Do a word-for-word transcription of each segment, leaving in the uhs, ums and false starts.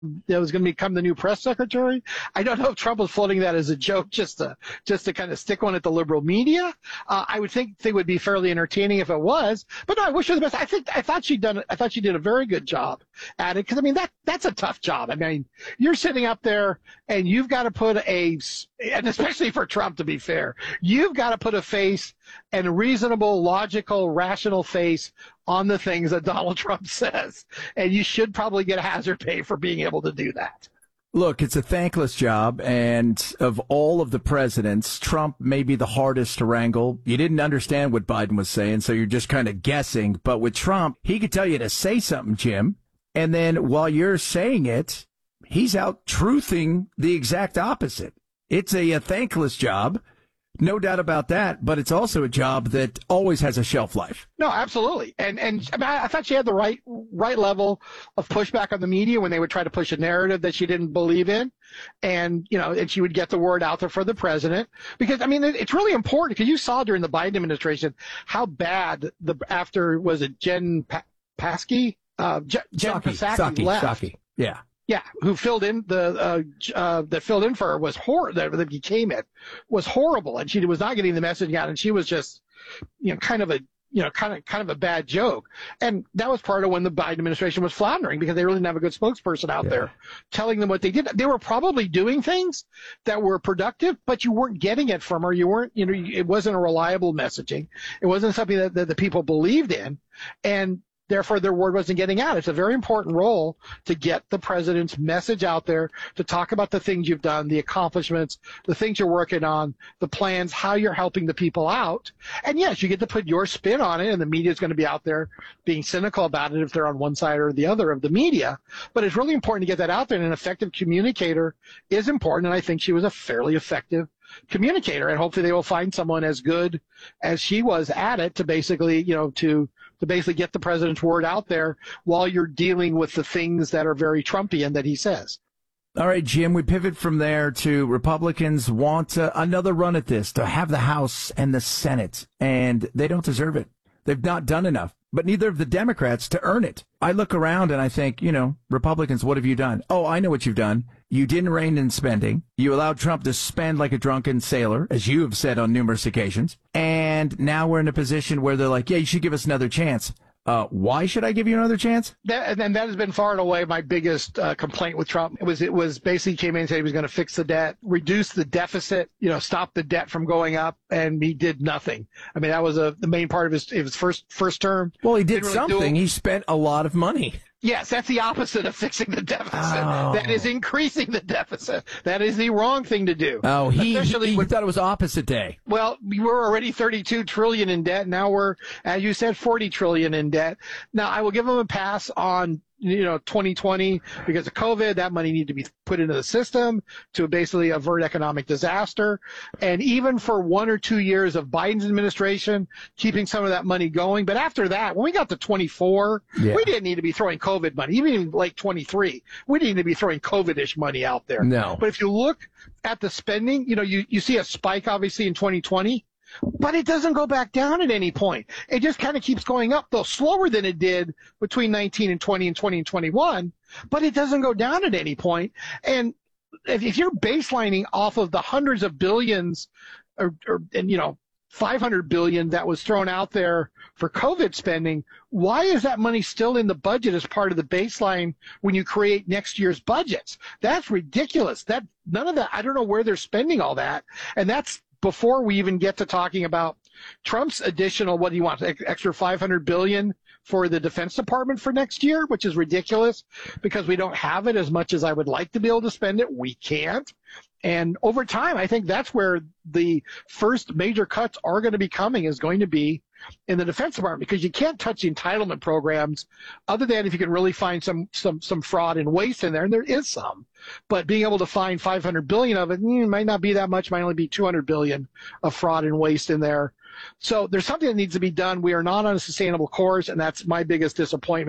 that was going to become the new press secretary. I don't know if Trump was floating that as a joke just to just to kind of stick one at the liberal media. Uh, I would think they would be fairly entertaining if it was. But no, I wish her the best. I think I thought she'd done I thought she did a very good job at it, because I mean that that's a tough job. I mean, you're sitting up there and you've got to put a, and especially for Trump, to be fair, you've got to put a face, and a reasonable, logical, rational face on the things that Donald Trump says. And you should probably get a hazard pay for being able to do that. Look, it's a thankless job, and of all of the presidents, Trump may be the hardest to wrangle. You didn't understand what Biden was saying, so you're just kind of guessing. But with Trump, he could tell you to say something, Jim, and then while you're saying it, he's out truthing the exact opposite. It's a, a thankless job. No doubt about that, but it's also a job that always has a shelf life. No, absolutely. And and I, mean, I thought she had the right right level of pushback on the media when they would try to push a narrative that she didn't believe in. And, you know, and she would get the word out there for the president. Because, I mean, it, it's really important, because you saw during the Biden administration how bad the, after, was it Jen pa- Psaki? Uh, Jen, Jen Psaki, Psaki Psaki, left. Psaki. Yeah. Yeah, who filled in the uh, uh, that filled in for her was hor that, that became it was horrible, and she was not getting the message out, and she was just, you know, kind of a you know kind of kind of a bad joke, and that was part of when the Biden administration was floundering, because they really didn't have a good spokesperson out yeah. there telling them what they did. They were probably doing things that were productive, but you weren't getting it from her. You weren't, you know, it wasn't a reliable messaging. It wasn't something that, that the people believed in, and therefore, their word wasn't getting out. It's a very important role to get the president's message out there, to talk about the things you've done, the accomplishments, the things you're working on, the plans, how you're helping the people out. And yes, you get to put your spin on it, and the media is going to be out there being cynical about it if they're on one side or the other of the media. But it's really important to get that out there, and an effective communicator is important, and I think she was a fairly effective communicator, and hopefully they will find someone as good as she was at it to basically, you know, to to basically get the president's word out there while you're dealing with the things that are very Trumpian that he says. All right, Jim, we pivot from there to Republicans want uh, another run at this, to have the House and the Senate, and they don't deserve it. They've not done enough, but neither have the Democrats to earn it. I look around and I think, you know, Republicans, what have you done? Oh, I know what you've done. You didn't rein in spending. You allowed Trump to spend like a drunken sailor, as you have said on numerous occasions. And now we're in a position where they're like, yeah, you should give us another chance. Uh, why should I give you another chance? That, and that has been far and away my biggest uh, complaint with Trump. It was it was basically came in and said he was going to fix the debt, reduce the deficit, you know, stop the debt from going up, and he did nothing. I mean, that was a, the main part of his, his first first term. Well, he did really something. He spent a lot of money. Yes, that's the opposite of fixing the deficit. Oh. That is increasing the deficit. That is the wrong thing to do. Oh, he, Especially he, he when, thought it was opposite day. Well, we were already thirty-two trillion in debt. Now we're, as you said, forty trillion in debt. Now, I will give him a pass on, you know, twenty twenty because of COVID. That money needed to be put into the system to basically avert economic disaster. And even for one or two years of Biden's administration, keeping some of that money going. But after that, when we got to twenty-four, yeah. we didn't need to be throwing COVID money. Even in late twenty-three, we didn't need to be throwing COVID-ish money out there. No. But if you look at the spending, you know, you, you see a spike obviously in twenty twenty. But it doesn't go back down at any point. It just kind of keeps going up, though slower than it did between nineteen and twenty and twenty and twenty-one. But it doesn't go down at any point. And if, if you're baselining off of the hundreds of billions, or, or and you know, five hundred billion that was thrown out there for COVID spending, why is that money still in the budget as part of the baseline when you create next year's budgets? That's ridiculous. That none of that. I don't know where they're spending all that, and that's before we even get to talking about Trump's additional, what do you want, extra five hundred billion dollars for the Defense Department for next year, which is ridiculous because we don't have it as much as I would like to be able to spend it. We can't. And over time, I think that's where the first major cuts are going to be coming, is going to be in the Defense Department, because you can't touch the entitlement programs other than if you can really find some some some fraud and waste in there, and there is some. But being able to find five hundred billion of it, mm, might not be that much, might only be two hundred billion of fraud and waste in there. So there's something that needs to be done. We are not on a sustainable course, and that's my biggest disappointment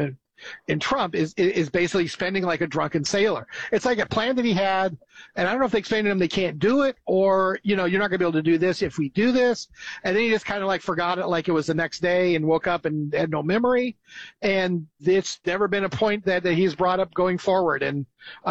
in Trump is is basically spending like a drunken sailor. It's like a plan that he had, and I don't know if they explained to him they can't do it, or, you know, you're not going to be able to do this if we do this. And then he just kind of like forgot it like it was the next day and woke up and had no memory. And it's never been a point that, that he's brought up going forward. And